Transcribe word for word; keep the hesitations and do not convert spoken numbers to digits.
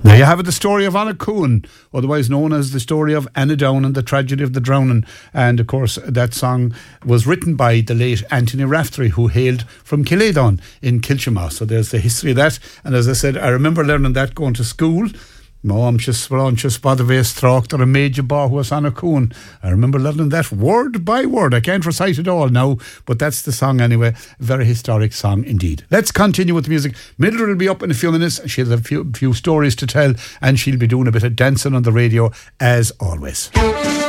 There you have it, the story of Anna Coon, otherwise known as the story of Anna Down and the tragedy of the drowning. And of course, that song was written by the late Anthony Raftery, who hailed from Killadown in Kilchima. So there's the history of that. And as I said, I remember learning that going to school. No, I'm just I'm just by the way struck or a major bar was Anna Coon. I remember learning that word by word. I can't recite it all now, but that's the song anyway. Very historic song indeed. Let's continue with the music. Mildred will be up in a few minutes. She has a few few stories to tell, and she'll be doing a bit of dancing on the radio as always.